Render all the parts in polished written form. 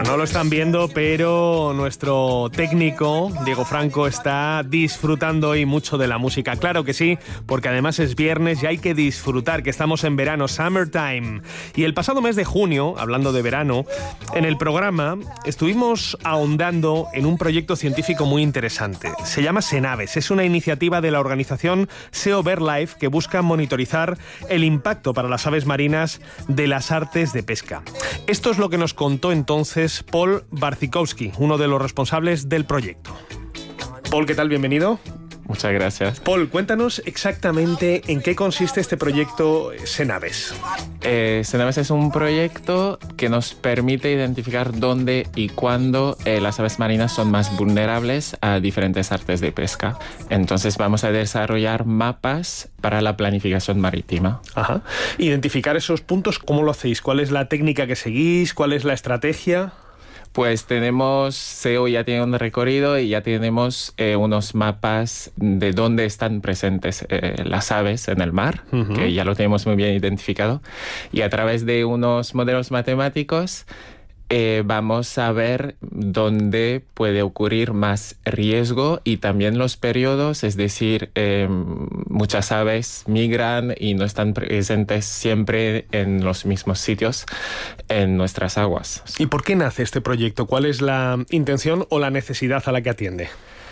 No lo están viendo, pero nuestro técnico, Diego Franco, está disfrutando hoy mucho de la música. Claro que sí, porque además es viernes y hay que disfrutar, que estamos en verano, summertime. Y el pasado mes de junio, hablando de verano, en el programa estuvimos ahondando en un proyecto científico muy interesante. Se llama Senaves, es una iniciativa de la organización SEO BirdLife que busca monitorizar el impacto para las aves marinas de las artes de pesca. Esto es lo que nos contó entonces Paul Barcikowski, uno de los responsables del proyecto. Paul, ¿qué tal? Bienvenido. Muchas gracias. Paul, cuéntanos exactamente en qué consiste este proyecto Senaves. Senaves es un proyecto que nos permite identificar dónde y cuándo las aves marinas son más vulnerables a diferentes artes de pesca. Entonces vamos a desarrollar mapas para la planificación marítima. Ajá. Identificar esos puntos, ¿cómo lo hacéis? ¿Cuál es la técnica que seguís? ¿Cuál es la estrategia? Pues tenemos, SEO ya tiene un recorrido y ya tenemos unos mapas de dónde están presentes las aves en el mar, que ya lo tenemos muy bien identificado. Y a través de unos modelos matemáticos vamos a ver dónde puede ocurrir más riesgo y también los periodos, es decir, muchas aves migran y no están presentes siempre en los mismos sitios en nuestras aguas. ¿Y por qué nace este proyecto? ¿Cuál es la intención o la necesidad a la que atiende?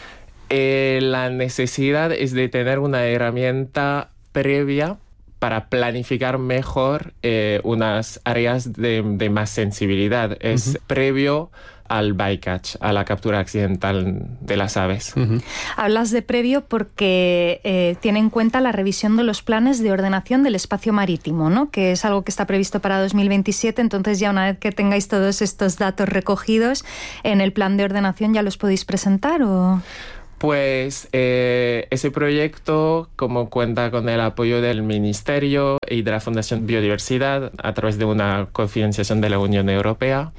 La necesidad es de tener una herramienta previa para planificar mejor unas áreas de más sensibilidad. Es previo al bycatch, a la captura accidental de las aves. Hablas de previo porque tiene en cuenta la revisión de los planes de ordenación del espacio marítimo, ¿no? Que es algo que está previsto para 2027, entonces ya una vez que tengáis todos estos datos recogidos en el plan de ordenación, ¿ya los podéis presentar o...? Pues ese proyecto, como cuenta con el apoyo del Ministerio y de la Fundación Biodiversidad a través de una cofinanciación de la Unión Europea,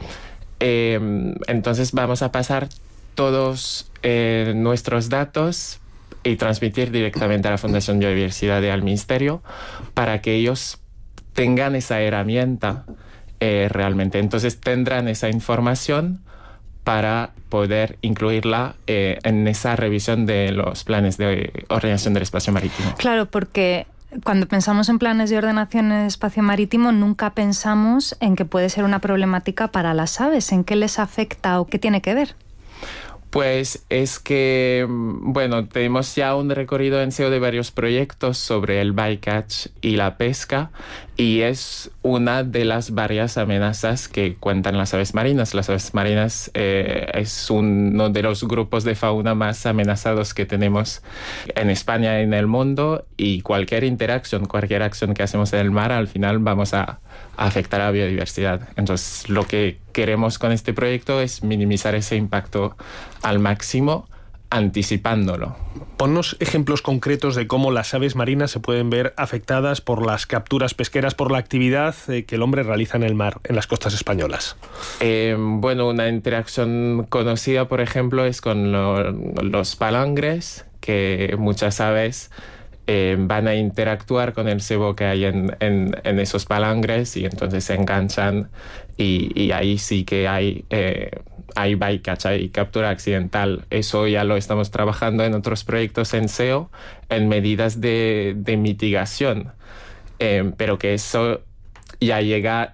entonces vamos a pasar todos nuestros datos y transmitir directamente a la Fundación Biodiversidad y al Ministerio para que ellos tengan esa herramienta realmente. Entonces tendrán esa información para poder incluirla en esa revisión de los planes de ordenación del espacio marítimo. Claro, porque cuando pensamos en planes de ordenación del espacio marítimo nunca pensamos en que puede ser una problemática para las aves. ¿En qué les afecta o qué tiene que ver? Pues es que, bueno, tenemos ya un recorrido en SEO de varios proyectos sobre el bycatch y la pesca y es una de las varias amenazas que cuentan las aves marinas. Las aves marinas es uno de los grupos de fauna más amenazados que tenemos en España y en el mundo y cualquier interacción, cualquier acción que hacemos en el mar, al final vamos a afectar a la biodiversidad. Entonces, lo que queremos con este proyecto es minimizar ese impacto al máximo, anticipándolo. Ponnos ejemplos concretos de cómo las aves marinas se pueden ver afectadas por las capturas pesqueras, por la actividad que el hombre realiza en el mar, en las costas españolas. Bueno, una interacción conocida, por ejemplo, es con los palangres, que muchas aves van a interactuar con el cebo que hay en esos palangres y entonces se enganchan y ahí sí que hay bycatch, hay captura accidental. Eso ya lo estamos trabajando en otros proyectos en SEO, en medidas de mitigación, pero que eso ya llega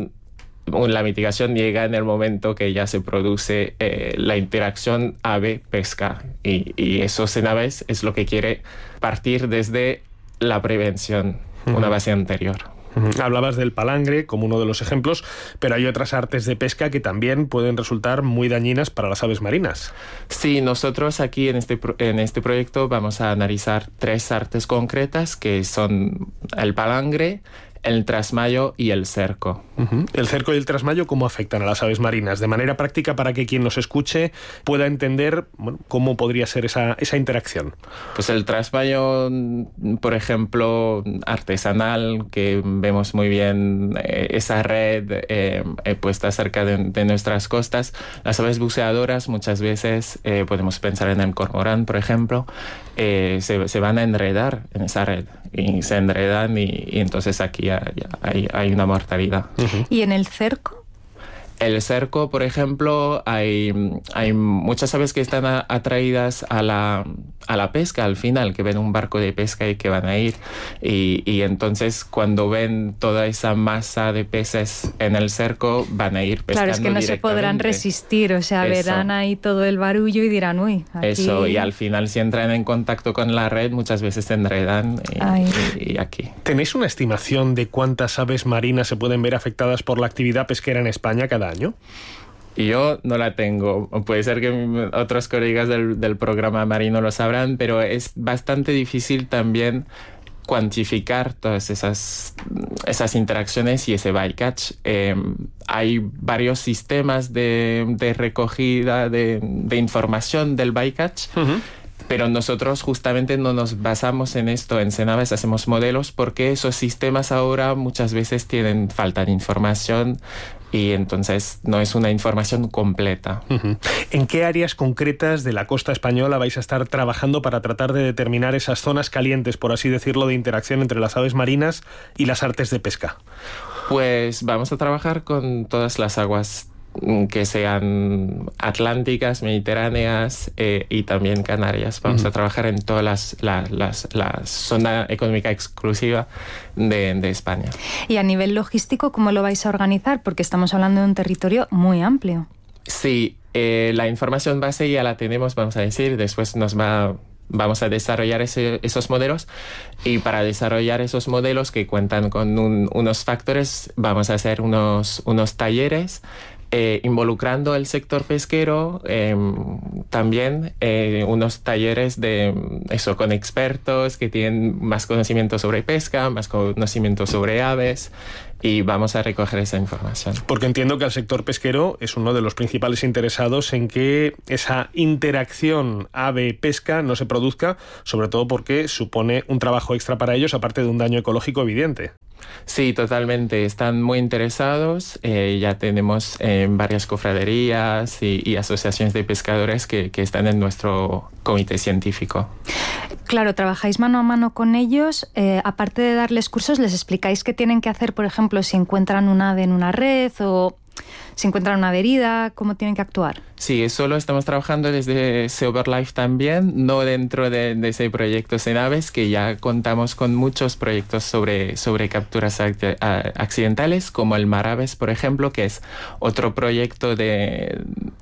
la mitigación llega en el momento que ya se produce la interacción ave-pesca y eso Senaves es lo que quiere partir desde la prevención, una base anterior. Hablabas del palangre como uno de los ejemplos, pero hay otras artes de pesca que también pueden resultar muy dañinas para las aves marinas. Sí, nosotros aquí en este proyecto vamos a analizar 3 artes concretas que son el palangre, el trasmayo y el cerco. El cerco y el trasmayo, ¿cómo afectan a las aves marinas? De manera práctica, para que quien nos escuche pueda entender cómo podría ser esa interacción. Pues el trasmayo, por ejemplo, artesanal, que vemos muy bien esa red puesta cerca de nuestras costas. Las aves buceadoras, muchas veces podemos pensar en el cormorán, por ejemplo, se van a enredar en esa red y se enredan y entonces aquí hay una mortalidad. ¿Y en el cerco? El cerco, por ejemplo, hay muchas aves que están atraídas a la pesca al final, que ven un barco de pesca y que van a ir. Y entonces cuando ven toda esa masa de peces en el cerco, van a ir pescando. Claro, es que no se podrán resistir, o sea, verán ahí todo el barullo y dirán, uy, aquí... Eso, y al final si entran en contacto con la red, muchas veces se enredan y aquí. ¿Tenéis una estimación de cuántas aves marinas se pueden ver afectadas por la actividad pesquera en España cada año? Yo no la tengo. Puede ser que otros colegas del programa marino lo sabrán, pero es bastante difícil también cuantificar todas esas interacciones y ese bycatch. Hay varios sistemas de recogida de información del bycatch. Uh-huh. Pero nosotros justamente no nos basamos en esto. En Cenaves hacemos modelos porque esos sistemas ahora muchas veces tienen falta de información y entonces no es una información completa. Uh-huh. ¿En qué áreas concretas de la costa española vais a estar trabajando para tratar de determinar esas zonas calientes, por así decirlo, de interacción entre las aves marinas y las artes de pesca? Pues vamos a trabajar con todas las aguas que sean atlánticas, mediterráneas y también canarias. Vamos a trabajar en todas la zona económica exclusiva de España. Y a nivel logístico, ¿cómo lo vais a organizar? Porque estamos hablando de un territorio muy amplio. Sí, la información base ya la tenemos, vamos a decir, después vamos a desarrollar esos modelos y para desarrollar esos modelos que cuentan con unos factores, vamos a hacer unos talleres involucrando el sector pesquero, también unos talleres con expertos que tienen más conocimiento sobre pesca, más conocimiento sobre aves, y vamos a recoger esa información. Porque entiendo que el sector pesquero es uno de los principales interesados en que esa interacción ave-pesca no se produzca, sobre todo porque supone un trabajo extra para ellos, aparte de un daño ecológico evidente. Sí, totalmente. Están muy interesados. Ya tenemos varias cofraderías y asociaciones de pescadores que están en nuestro comité científico. Claro, trabajáis mano a mano con ellos. Aparte de darles cursos, ¿les explicáis qué tienen que hacer, por ejemplo, si encuentran un ave en una red o si encuentran una herida, cómo tienen que actuar? Sí, eso lo estamos trabajando desde SeaOverLife también, no dentro de ese proyecto Cenaves, que ya contamos con muchos proyectos sobre capturas accidentales, como el Mar Aves, por ejemplo, que es otro proyecto de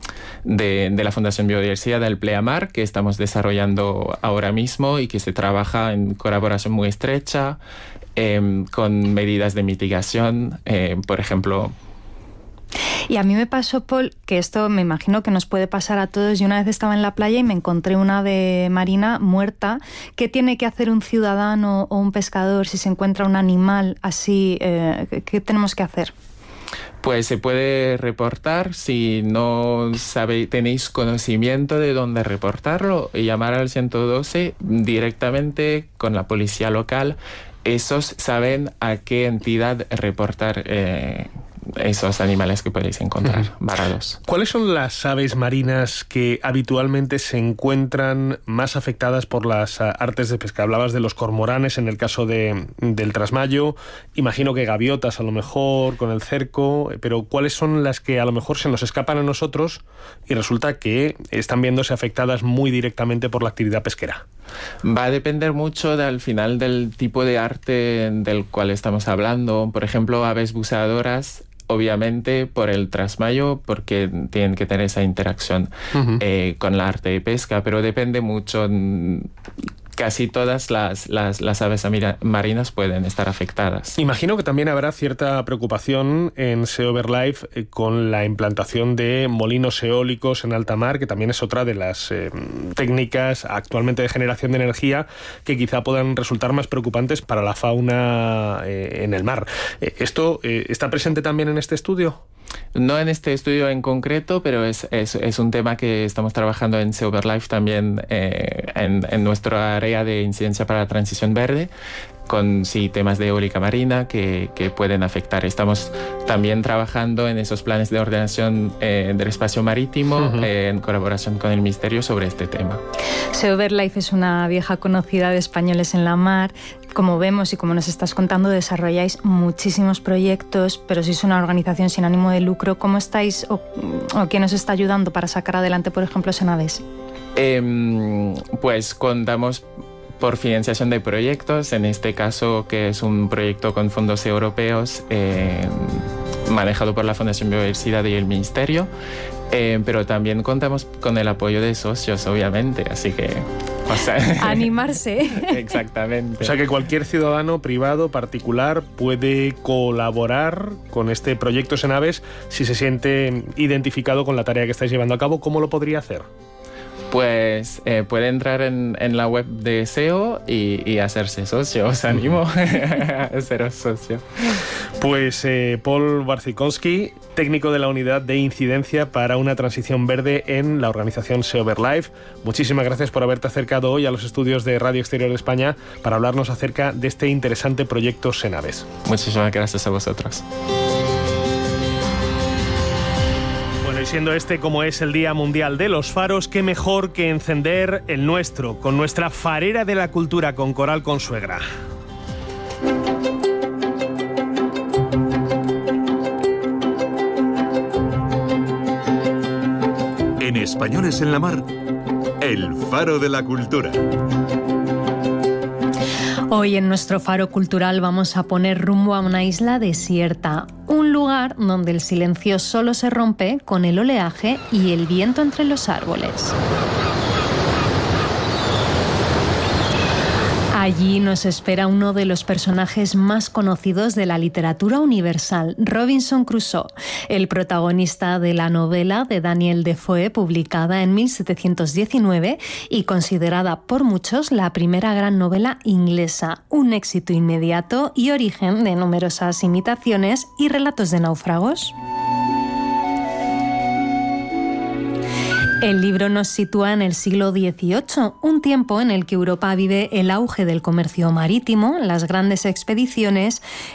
la Fundación Biodiversidad del Pleamar, que estamos desarrollando ahora mismo y que se trabaja en colaboración muy estrecha, con medidas de mitigación, por ejemplo. Y a mí me pasó, Paul, que esto me imagino que nos puede pasar a todos. Yo una vez estaba en la playa y me encontré una ave marina muerta. ¿Qué tiene que hacer un ciudadano o un pescador si se encuentra un animal así? ¿Qué tenemos que hacer? Pues se puede reportar. Si no tenéis conocimiento de dónde reportarlo, llamar al 112 directamente con la policía local. Esos saben a qué entidad reportar esos animales que podéis encontrar varados. ¿Cuáles son las aves marinas que habitualmente se encuentran más afectadas por las artes de pesca? Hablabas de los cormoranes en el caso del trasmayo, imagino que gaviotas a lo mejor con el cerco, pero ¿cuáles son las que a lo mejor se nos escapan a nosotros y resulta que están viéndose afectadas muy directamente por la actividad pesquera? Va a depender mucho al final del tipo de arte del cual estamos hablando. Por ejemplo, aves buceadoras, obviamente por el trasmayo, porque tienen que tener esa interacción con la arte de pesca, pero depende mucho. Casi todas las aves marinas pueden estar afectadas. Imagino que también habrá cierta preocupación en SeaOverLife con la implantación de molinos eólicos en alta mar, que también es otra de las técnicas actualmente de generación de energía que quizá puedan resultar más preocupantes para la fauna en el mar. ¿Esto está presente también en este estudio? No en este estudio en concreto, pero es un tema que estamos trabajando en SeaOverLife también en nuestra área de incidencia para la transición verde. temas de eólica marina que pueden afectar. Estamos también trabajando en esos planes de ordenación del espacio marítimo en colaboración con el Ministerio sobre este tema. SEO Verlife es una vieja conocida de Españoles en la Mar. Como vemos y como nos estás contando, desarrolláis muchísimos proyectos, pero sois una organización sin ánimo de lucro. ¿Cómo estáis o quién os está ayudando para sacar adelante, por ejemplo, Senaves? Pues contamos por financiación de proyectos, en este caso que es un proyecto con fondos europeos manejado por la Fundación Biodiversidad y el Ministerio, pero también contamos con el apoyo de socios, obviamente, así que... animarse. Exactamente. O sea que cualquier ciudadano, privado, particular, puede colaborar con este proyecto Senaves si se siente identificado con la tarea que estáis llevando a cabo. ¿Cómo lo podría hacer? Pues puede entrar en la web de SEO y hacerse socio. Os animo a ser socio. Pues Paul Barcinkowski, técnico de la Unidad de Incidencia para una Transición Verde en la organización SEO Verlife. Muchísimas gracias por haberte acercado hoy a los estudios de Radio Exterior de España para hablarnos acerca de este interesante proyecto Senaves. Muchísimas gracias a vosotros. Siendo este como es el Día Mundial de los Faros, qué mejor que encender el nuestro, con nuestra farera de la cultura, con Coral Consuegra. En Españoles en la Mar, el faro de la cultura. Hoy en nuestro faro cultural vamos a poner rumbo a una isla desierta, un lugar donde el silencio solo se rompe con el oleaje y el viento entre los árboles. Allí nos espera uno de los personajes más conocidos de la literatura universal, Robinson Crusoe, el protagonista de la novela de Daniel Defoe, publicada en 1719 y considerada por muchos la primera gran novela inglesa, un éxito inmediato y origen de numerosas imitaciones y relatos de náufragos. El libro nos sitúa en el siglo XVIII, un tiempo en el que Europa vive el auge del comercio marítimo, las grandes expediciones,